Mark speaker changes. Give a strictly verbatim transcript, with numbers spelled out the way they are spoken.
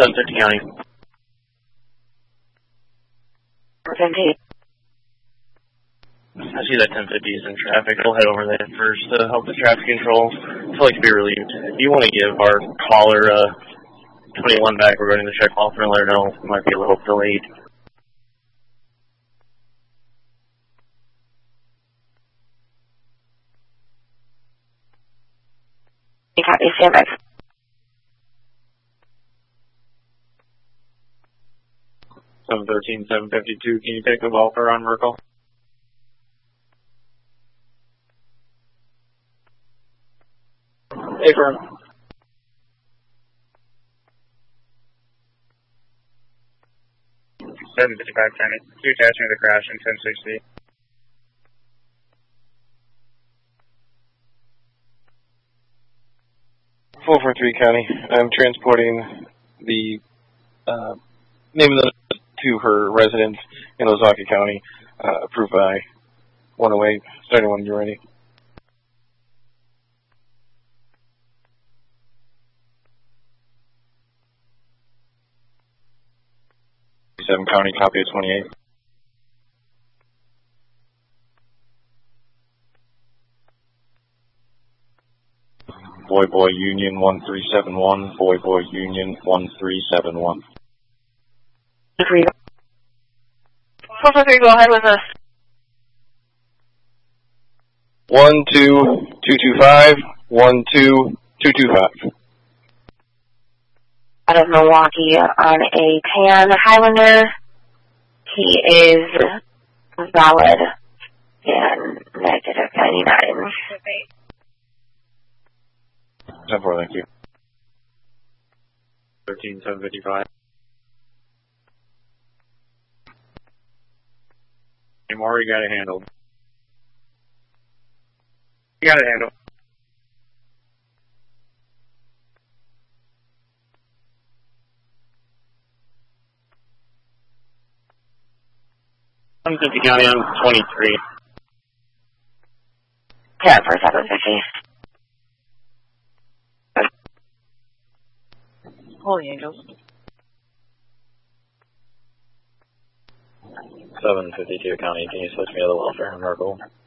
Speaker 1: seven fifty County.
Speaker 2: Indeed.
Speaker 1: I see that ten fifty is in traffic. I'll head over there first to help with traffic control. I feel like to be relieved. If you want to give our caller uh, twenty-one back regarding the check offer and let her know it might be a little delayed.
Speaker 2: You copy, stand by.
Speaker 1: seven thirteen, seven fifty-two, can you take the welfare on Merkel? Hey, firm. seven fifty-five County, two attaching the crash in ten sixty. four four three County, I'm transporting the uh, name of the to her residence in Ozaki County, uh, approved by one oh eight, starting when you're ready. seven County, copy of twenty-eight. Boy Boy Union one three seven one, Boy Boy Union one three seven one.
Speaker 2: four four three, go ahead with us.
Speaker 1: one two two two five, one two two two five.
Speaker 2: Out of Milwaukee on a tan Highlander. He is valid and negative ninety-nine.
Speaker 1: ten four, thank you. thirteen seven fifty-five. Any more, you got it handled. You got it handled. seven fifty County, I'm twenty-three.
Speaker 2: ten for seven fifty. Holy Angels.
Speaker 1: seven fifty-two County, can you switch me to the welfare in Merkel?